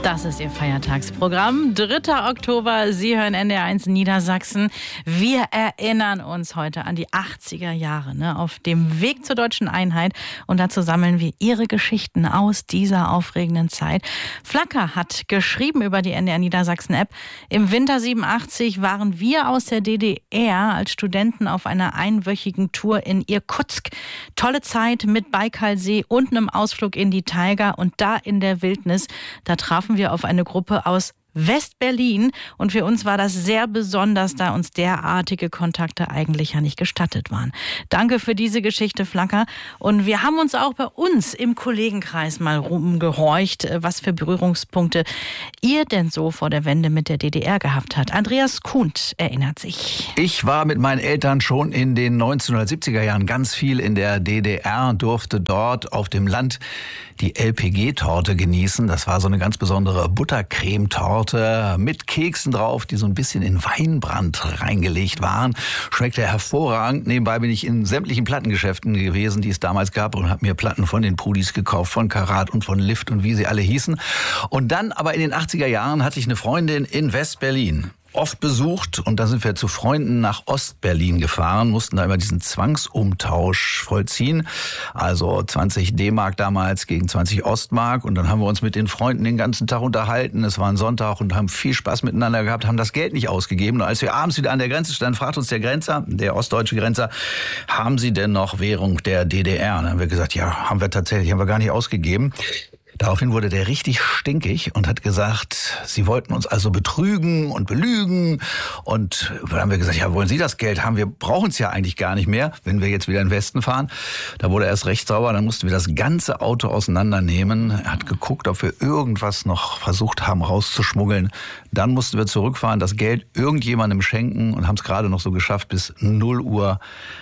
Das ist Ihr Feiertagsprogramm. 3. Oktober, Sie hören NDR1 Niedersachsen. Wir erinnern uns heute an die 80er Jahre, auf dem Weg zur deutschen Einheit. Und dazu sammeln wir Ihre Geschichten aus dieser aufregenden Zeit. Flacker hat geschrieben über die NDR Niedersachsen App. Im Winter 87 waren wir aus der DDR als Studenten auf einer einwöchigen Tour in Irkutsk. Tolle Zeit mit Baikalsee und einem Ausflug in die Taiga. Und da in der Wildnis, da trafen wir auf eine Gruppe aus West-Berlin und für uns war das sehr besonders, da uns derartige Kontakte eigentlich ja nicht gestattet waren. Danke für diese Geschichte, Flacker. Und wir haben uns auch bei uns im Kollegenkreis mal rumgehorcht, was für Berührungspunkte ihr denn so vor der Wende mit der DDR gehabt habt. Andreas Kuhnt erinnert sich. Ich war mit meinen Eltern schon in den 1970er Jahren ganz viel in der DDR und durfte dort auf dem Land die LPG-Torte genießen. Das war so eine ganz besondere Buttercremetorte mit Keksen drauf, die so ein bisschen in Weinbrand reingelegt waren. Schmeckte hervorragend. Nebenbei bin ich in sämtlichen Plattengeschäften gewesen, die es damals gab und habe mir Platten von den Pudis gekauft, von Karat und von Lift und wie sie alle hießen. Und dann aber in den 80er Jahren hatte ich eine Freundin in West-Berlin. Oft besucht und da sind wir zu Freunden nach Ost-Berlin gefahren, mussten da immer diesen Zwangsumtausch vollziehen, also 20 D-Mark damals gegen 20 Ostmark und dann haben wir uns mit den Freunden den ganzen Tag unterhalten, es war ein Sonntag und haben viel Spaß miteinander gehabt, haben das Geld nicht ausgegeben und als wir abends wieder an der Grenze standen, fragt uns der Grenzer, der ostdeutsche Grenzer, haben Sie denn noch Währung der DDR? Und dann haben wir gesagt, ja, haben wir tatsächlich, haben wir gar nicht ausgegeben. Daraufhin wurde der richtig stinkig und hat gesagt, sie wollten uns also betrügen und belügen. Und dann haben wir gesagt, ja, wollen Sie das Geld haben? Wir brauchen es ja eigentlich gar nicht mehr, wenn wir jetzt wieder in den Westen fahren. Da wurde er erst recht sauer, dann mussten wir das ganze Auto auseinandernehmen. Er hat geguckt, ob wir irgendwas noch versucht haben rauszuschmuggeln. Dann mussten wir zurückfahren, das Geld irgendjemandem schenken und haben es gerade noch so geschafft, bis 0 Uhr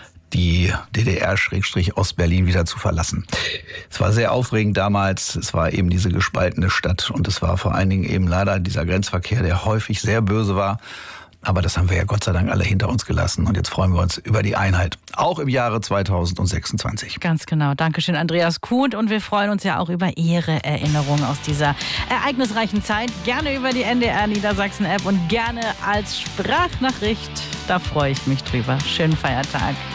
die DDR-Ostberlin wieder zu verlassen. Es war sehr aufregend damals. Es war eben diese gespaltene Stadt und es war vor allen Dingen eben leider dieser Grenzverkehr, der häufig sehr böse war. Aber das haben wir ja Gott sei Dank alle hinter uns gelassen. Und jetzt freuen wir uns über die Einheit, auch im Jahre 2026. Ganz genau. Dankeschön, Andreas Kuhnt. Und wir freuen uns ja auch über Ihre Erinnerungen aus dieser ereignisreichen Zeit. Gerne über die NDR Niedersachsen App und gerne als Sprachnachricht. Da freue ich mich drüber. Schönen Feiertag.